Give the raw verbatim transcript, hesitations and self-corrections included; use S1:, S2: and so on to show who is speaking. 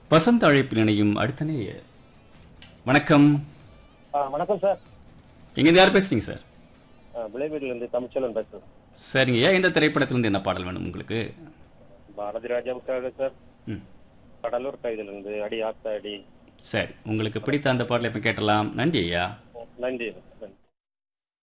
S1: வசந்த அழைப்பில் இணையும் அடுத்த நேயர். வணக்கம்.
S2: ஆ, வணக்கம் சார்.
S1: எங்கேருந்து யார் பேசுறீங்க சார்?
S2: விளைவீட்டிலிருந்து தமிழ்ச்செல்வன் பேசுறேன்.
S1: சரிங்க. ஏன் இந்த திரைப்படத்திலிருந்து என்ன பாடல் வேணும் உங்களுக்கு?
S2: பாரதி ராஜாவுக்காக சார்.
S1: ம்.
S2: கடலூர் கைதிலிருந்து அடி ஆத்த அடி.
S1: சரி, உங்களுக்கு பிடித்த அந்த பாடலை இப்ப கேட்டலாம். நன்றி ஐயா.
S2: நன்றி. நன்றி.